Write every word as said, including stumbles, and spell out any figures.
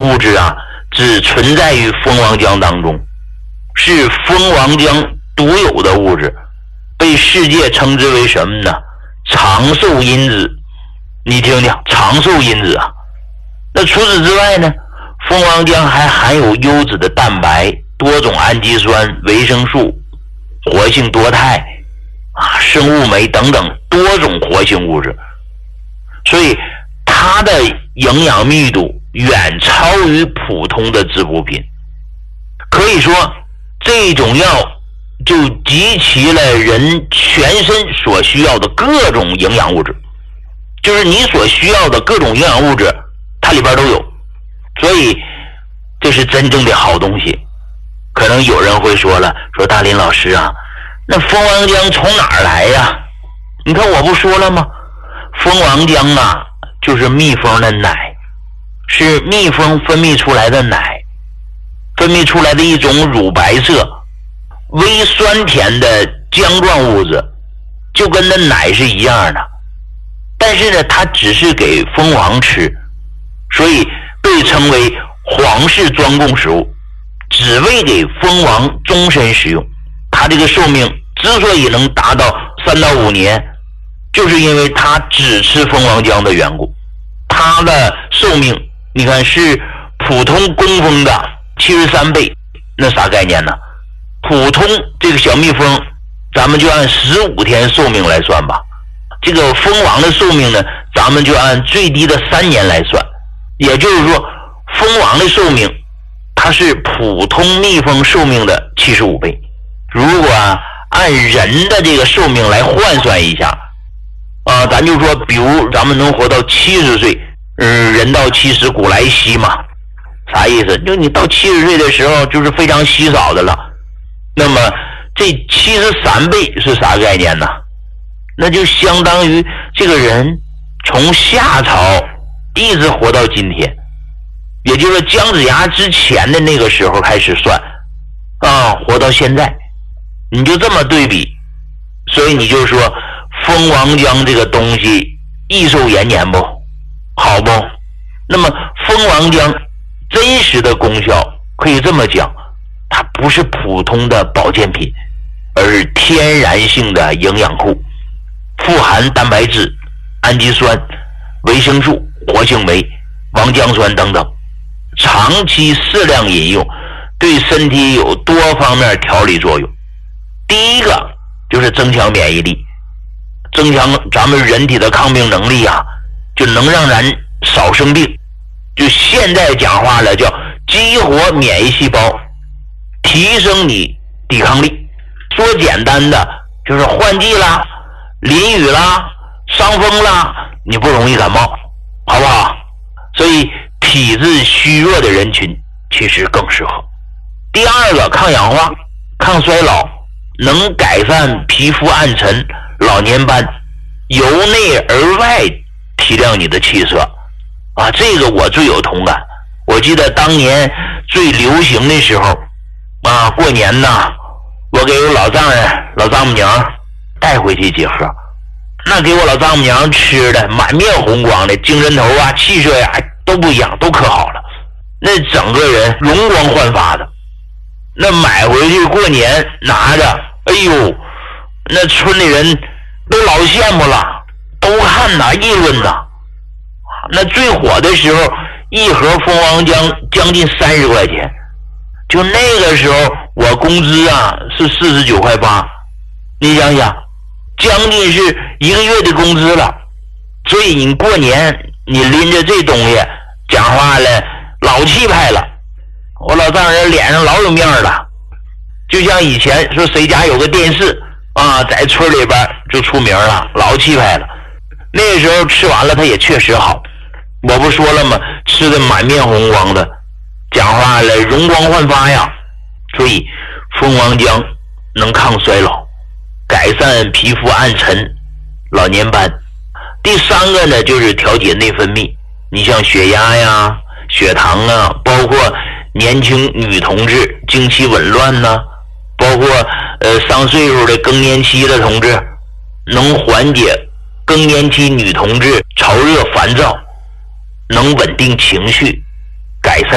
物质啊，只存在于蜂王浆当中，是蜂王浆独有的物质，被世界称之为什么呢？长寿因子。你听听，长寿因子啊。那除此之外呢，蜂王浆还含有优质的蛋白、多种氨基酸、维生素、活性多肽啊、生物酶等等多种活性物质，所以它的营养密度远超于普通的滋补品。可以说，这种药就集齐了人全身所需要的各种营养物质，就是你所需要的各种营养物质，它里边都有，所以这是真正的好东西。可能有人会说了，说大林老师啊，那蜂王浆从哪儿来呀？你看我不说了吗？蜂王浆啊，就是蜜蜂的奶，是蜜蜂分泌出来的奶，分泌出来的一种乳白色、微酸甜的浆状物质，就跟那奶是一样的。但是呢，它只是给蜂王吃，所以被称为皇室专供食物，只为给蜂王终身食用。它这个寿命之所以能达到三到五年，就是因为它只吃蜂王浆的缘故。它的寿命你看是普通工蜂的七十三倍，那啥概念呢？普通这个小蜜蜂咱们就按十五天寿命来算吧，这个蜂王的寿命呢，咱们就按最低的三年来算。也就是说，蜂王的寿命它是普通蜜蜂寿命的七十五倍。如果啊按人的这个寿命来换算一下啊、呃，咱就说比如咱们能活到七十岁，嗯，人到七十古来稀嘛，啥意思？就你到七十岁的时候就是非常稀少的了。那么这七十三倍是啥概念呢？那就相当于这个人从夏朝一直活到今天，也就是姜子牙之前的那个时候开始算啊，活到现在。你就这么对比，所以你就说蜂王浆这个东西益寿延年不好不？那么蜂王浆真实的功效可以这么讲，它不是普通的保健品，而是天然性的营养库，富含蛋白质、氨基酸、维生素、活性酶、王浆酸等等，长期适量饮用对身体有多方面调理作用。第一个就是增强免疫力，增强咱们人体的抗病能力啊，就能让咱少生病。就现在讲话了，叫激活免疫细胞，提升你抵抗力。说简单的就是换季啦、淋雨啦、伤风啦，你不容易感冒，好不好？所以体质虚弱的人群其实更适合。第二个，抗氧化、抗衰老，能改善皮肤暗沉、老年斑，由内而外提亮你的气色啊，这个我最有同感。我记得当年最流行的时候啊，过年呐，我给我老丈人、老丈母娘带回去几盒，那给我老丈母娘吃的满面红光的，精神头啊、气色呀、啊、都不一样，都可好了，那整个人容光焕发的。那买回去过年拿着，哎呦，那村里人都老羡慕了，都看呐，议论呐。那最火的时候，一盒蜂王浆将近三十块钱，就那个时候我工资啊是四十九块八，你想想，将近是一个月的工资了。所以你过年你拎着这东西，讲话了老气派了。我老丈人脸上老有面了，就像以前说谁家有个电视啊，在村里边就出名了，老气派了。那个时候吃完了他也确实好，我不说了吗？吃的满面红光的，讲话了容光焕发呀。所以蜂王浆能抗衰老，改善皮肤暗沉、老年斑。第三个呢，就是调节内分泌，你像血压呀、血糖啊，包括年轻女同志经期紊乱呢、啊，包括呃上岁数的更年期的同志，能缓解更年期女同志潮热烦躁，能稳定情绪，改善